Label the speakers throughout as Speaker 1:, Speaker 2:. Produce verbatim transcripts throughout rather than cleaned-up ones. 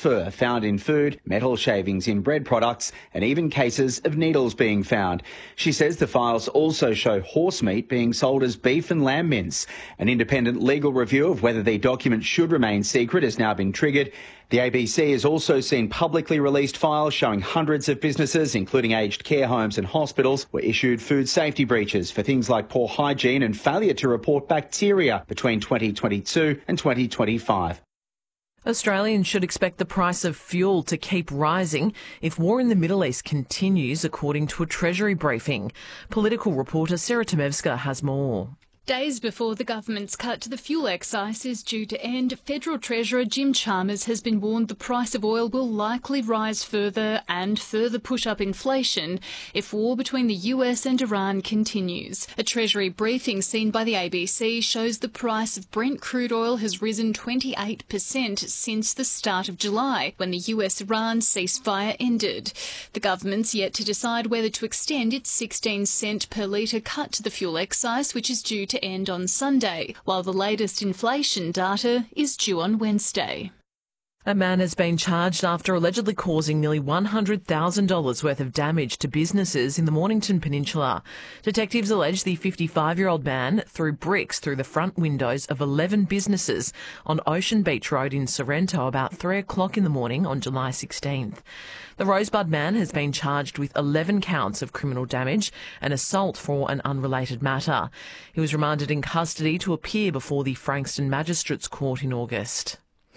Speaker 1: fur found in food, metal shavings in bread products, and even cases of needles being found. She says the files also show horse meat being sold as beef and lamb mince. An independent legal review of whether the documents should remain secret has now been triggered. The A B C has also seen publicly released files showing hundreds of businesses, including aged care homes and hospitals, were issued food safety breaches for things like poor hygiene and failure to report bacteria between twenty twenty-two and twenty twenty-five.
Speaker 2: Australians should expect the price of fuel to keep rising if war in the Middle East continues, according to a Treasury briefing. Political reporter Sarah Tomevska has more.
Speaker 3: Days before the government's cut to the fuel excise is due to end, Federal Treasurer Jim Chalmers has been warned the price of oil will likely rise further and further push up inflation if war between the U S and Iran continues. A Treasury briefing seen by the A B C shows the price of Brent crude oil has risen twenty-eight percent since the start of July, when the U S-Iran ceasefire ended. The government's yet to decide whether to extend its sixteen cent per litre cut to the fuel excise, which is due to to end on Sunday, while the latest inflation data is due on Wednesday.
Speaker 2: A man has been charged after allegedly causing nearly one hundred thousand dollars worth of damage to businesses in the Mornington Peninsula. Detectives allege the fifty-five-year-old man threw bricks through the front windows of eleven businesses on Ocean Beach Road in Sorrento about three o'clock in the morning on July sixteenth. The Rosebud man has been charged with eleven counts of criminal damage and assault for an unrelated matter. He was remanded in custody to appear before the Frankston Magistrates Court in August.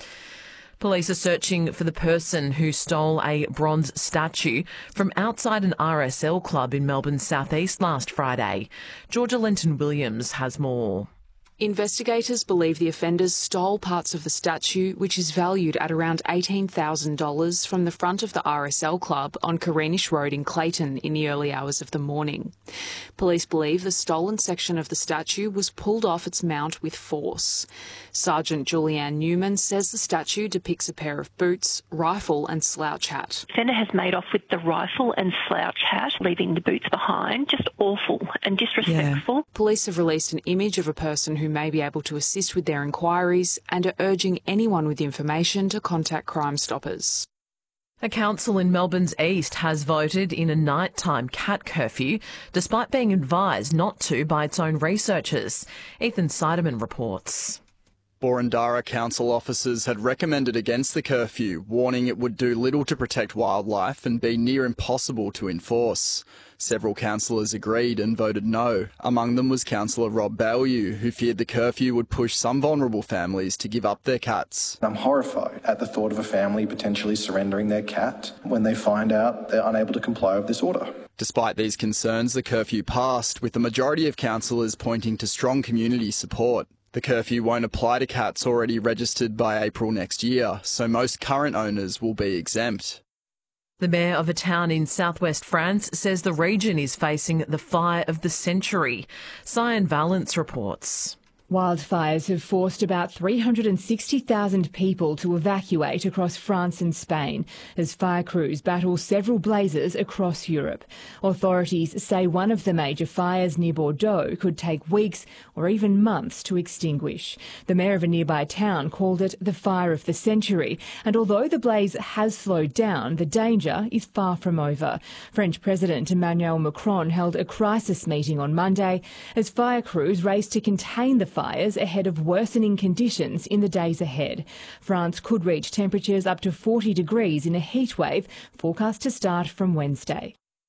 Speaker 2: Police are searching for the person who stole a bronze statue from outside an R S L club in Melbourne's southeast last Friday. Georgia Lenton-Williams has more.
Speaker 4: Investigators believe the offenders stole parts of the statue, which is valued at around eighteen thousand dollars, from the front of the R S L club on Carinish Road in Clayton in the early hours of the morning. Police believe the stolen section of the statue was pulled off its mount with force. Sergeant Julianne Newman says the statue depicts a pair of boots, rifle and slouch hat.
Speaker 5: The offender has made off with the rifle and slouch hat, leaving the boots behind. Just awful and disrespectful.
Speaker 4: Yeah. Police have released an image of a person who who may be able to assist with their inquiries and are urging anyone with information to contact Crime Stoppers.
Speaker 2: A council in Melbourne's east has voted in a nighttime cat curfew, despite being advised not to by its own researchers. Ethan Seidemann reports.
Speaker 6: Boroondara council officers had recommended against the curfew, warning it would do little to protect wildlife and be near impossible to enforce. Several councillors agreed and voted no. Among them was Councillor Rob Baillieu, who feared the curfew would push some vulnerable families to give up their cats.
Speaker 7: I'm horrified at the thought of a family potentially surrendering their cat when they find out they're unable to comply with this order.
Speaker 6: Despite these concerns, the curfew passed, with the majority of councillors pointing to strong community support. The curfew won't apply to cats already registered by April next year, so most current owners will be exempt.
Speaker 2: The mayor of a town in southwest France says the region is facing the fire of the century. Cyan Valence reports.
Speaker 8: Wildfires have forced about three hundred sixty thousand people to evacuate across France and Spain as fire crews battle several blazes across Europe. Authorities say one of the major fires near Bordeaux could take weeks or even months to extinguish. The mayor of a nearby town called it the fire of the century, and although the blaze has slowed down, the danger is far from over. French President Emmanuel Macron held a crisis meeting on Monday as fire crews raced to contain the fires ahead of worsening conditions in the days ahead. France could reach temperatures up to forty degrees in a heatwave forecast to start from Wednesday.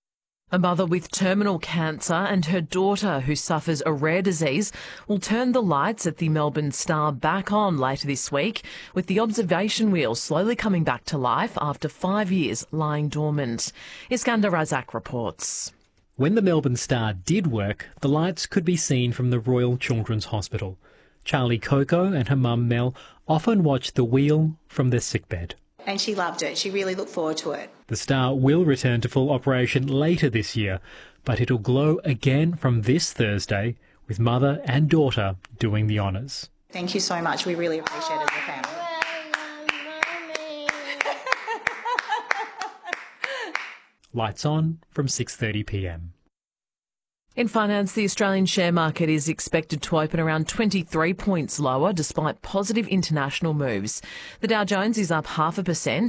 Speaker 2: A mother with terminal cancer and her daughter who suffers a rare disease will turn the lights at the Melbourne Star back on later this week, with the observation wheel slowly coming back to life after five years lying dormant. Iskander Razak reports.
Speaker 9: When the Melbourne Star did work, the lights could be seen from the Royal Children's Hospital. Charlie Coco and her mum Mel often watched the wheel from their sickbed.
Speaker 10: And she loved it. She really looked forward to it.
Speaker 9: The Star will return to full operation later this year, but it'll glow again from this Thursday, with mother and daughter doing the honours.
Speaker 10: Thank you so much. We really appreciate it as a family.
Speaker 9: Lights on from six thirty p m.
Speaker 2: In finance, the Australian share market is expected to open around twenty-three points lower despite positive international moves. The Dow Jones is up half a percent.